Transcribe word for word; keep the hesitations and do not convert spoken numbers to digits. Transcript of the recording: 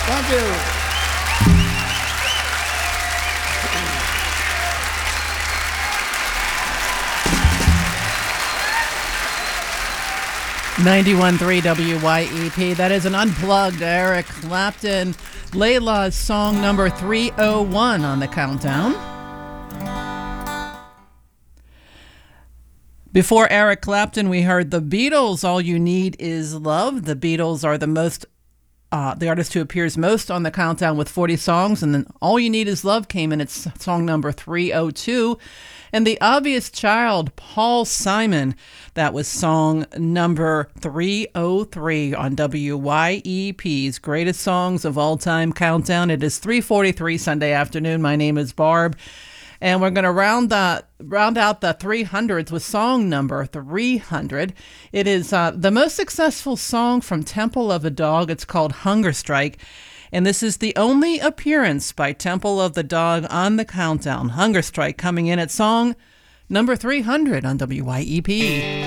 Thank you. ninety-one point three W Y E P. That is an unplugged Eric Clapton. Layla's song number three oh one on the countdown. Before Eric Clapton, we heard the Beatles, All You Need Is Love. The Beatles are the most, uh, the artist who appears most on the countdown with forty songs, and then All You Need Is Love came in. It's song number three oh two. And The Obvious Child, Paul Simon, that was song number three oh three on W Y E P's Greatest Songs of All Time Countdown. It is three forty-three Sunday afternoon. My name is Barb. And we're going to round uh, round out the three hundreds with song number three hundred. It is uh, the most successful song from Temple of the Dog. It's called Hunger Strike. And this is the only appearance by Temple of the Dog on the countdown. Hunger Strike coming in at song number three hundred on W Y E P.